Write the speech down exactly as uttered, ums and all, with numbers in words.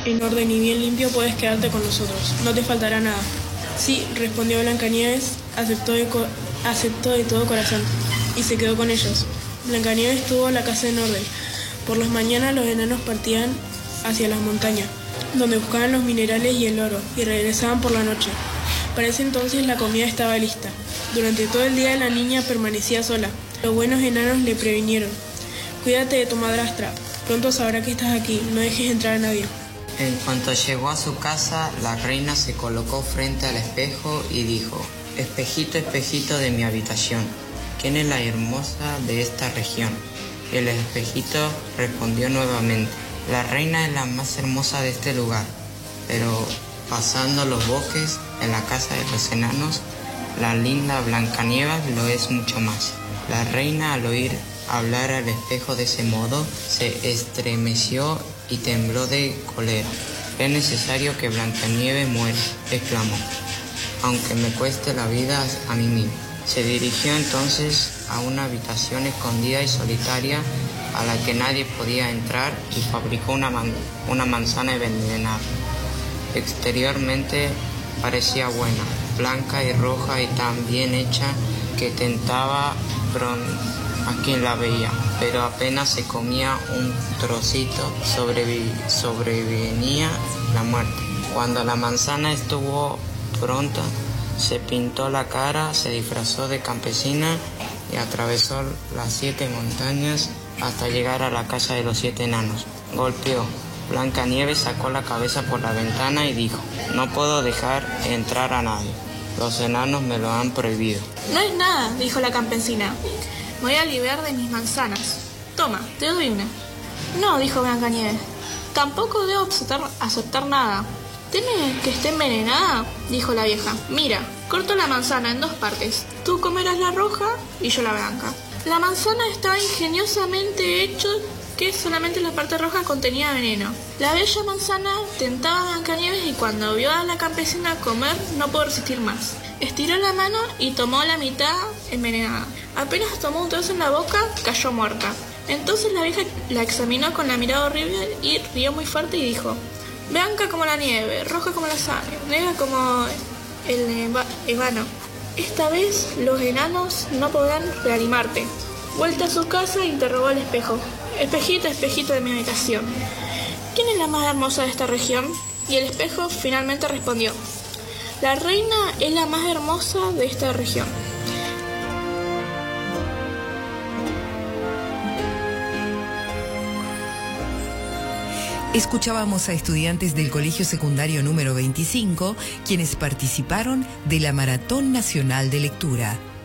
en orden y bien limpio puedes quedarte con nosotros, no te faltará nada. Sí, respondió Blancanieves, aceptó de, co- aceptó de todo corazón y se quedó con ellos. Blancanieves tuvo la casa en orden. Por las mañanas los enanos partían hacia las montañas, donde buscaban los minerales y el oro, y regresaban por la noche. Para ese entonces la comida estaba lista. Durante todo el día la niña permanecía sola. Los buenos enanos le previnieron: cuídate de tu madrastra, pronto sabrá que estás aquí, no dejes entrar a nadie. En cuanto llegó a su casa, la reina se colocó frente al espejo y dijo: espejito, espejito de mi habitación, ¿quién es la hermosa de esta región? El espejito respondió nuevamente: la reina es la más hermosa de este lugar, pero pasando los bosques, en la casa de los enanos, la linda Blancanieves lo es mucho más. La reina, al oír hablar al espejo de ese modo, se estremeció y tembló de cólera. Es necesario que Blancanieves muera, exclamó, aunque me cueste la vida a mí misma. Se dirigió entonces a una habitación escondida y solitaria a la que nadie podía entrar y fabricó una, man- una manzana envenenada. Exteriormente parecía buena, blanca y roja y tan bien hecha que tentaba a quien la veía, pero apenas se comía un trocito sobrevi- sobrevenía la muerte. Cuando la manzana estuvo pronta, se pintó la cara, se disfrazó de campesina y atravesó las siete montañas hasta llegar a la casa de los siete enanos. Golpeó. Blancanieves sacó la cabeza por la ventana y dijo: no puedo dejar entrar a nadie. Los enanos me lo han prohibido. No es nada, dijo la campesina. Me voy a liberar de mis manzanas. Toma, te doy una. No, dijo Blancanieves. Tampoco debo aceptar, aceptar nada. ¿Teme que esté envenenada? Dijo la vieja. Mira, corto la manzana en dos partes. Tú comerás la roja y yo la blanca. La manzana estaba ingeniosamente hecho que solamente la parte roja contenía veneno. La bella manzana tentaba a Blancanieves y cuando vio a la campesina comer no pudo resistir más. Estiró la mano y tomó la mitad envenenada. Apenas tomó un trozo en la boca, cayó muerta. Entonces la vieja la examinó con la mirada horrible y rió muy fuerte y dijo: blanca como la nieve, roja como la sangre, negra como el ébano. Esta vez los enanos no podrán reanimarte. Vuelta a su casa, interrogó al espejo. Espejito, espejito de mi habitación, ¿quién es la más hermosa de esta región? Y el espejo finalmente respondió: la reina es la más hermosa de esta región. Escuchábamos a estudiantes del Colegio Secundario número veinticinco, quienes participaron de la Maratón Nacional de Lectura.